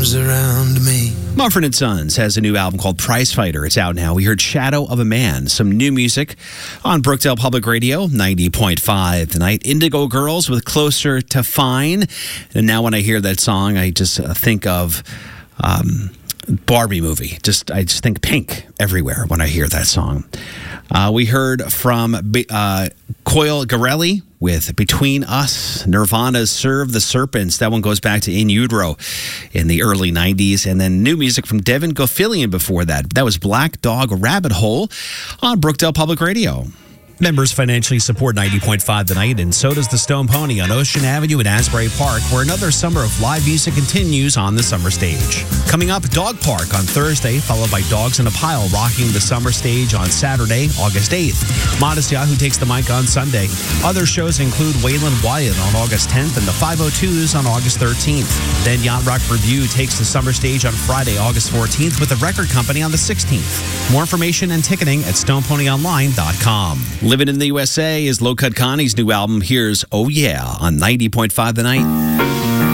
arms around me. Mumford & Sons has a new album called Prize Fighter. It's out now. We heard Shadow of a Man, some new music on Brookdale Public Radio, 90.5 tonight. Indigo Girls with Closer to Fine. And now when I hear that song, I just think of Barbie movie. I just think pink everywhere when I hear that song. We heard from Coil Garelli with Between Us, Nirvana's Serve the Serpents. That one goes back to In Utero in the early 90s. And then new music from Devin Gofillion before that. That was Black Dog Rabbit Hole on Brookdale Public Radio. Members financially support 90.5 tonight, and so does the Stone Pony on Ocean Avenue in Asbury Park, where another summer of live music continues on the summer stage. Coming up, Dog Park on Thursday, followed by Dogs in a Pile rocking the summer stage on Saturday, August 8th. Modest Yahoo takes the mic on Sunday. Other shows include Waylon Wyatt on August 10th and the 502s on August 13th. Then Yacht Rock Review takes the summer stage on Friday, August 14th with the Record Company on the 16th. More information and ticketing at stoneponyonline.com. Living in the USA is Low Cut Connie's new album. Here's Oh Yeah on 90.5 The Night.